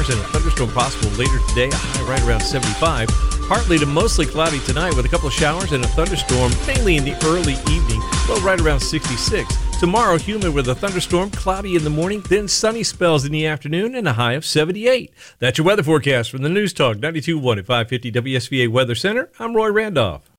showers and a thunderstorm possible later today, a high right around 75. Partly to mostly cloudy tonight with a couple of showers and a thunderstorm, mainly in the early evening, low right around 66. Tomorrow, humid with a thunderstorm, cloudy in the morning, then sunny spells in the afternoon, and a high of 78. That's your weather forecast from the News Talk 92.1 at 550 WSVA Weather Center. I'm Roy Randolph.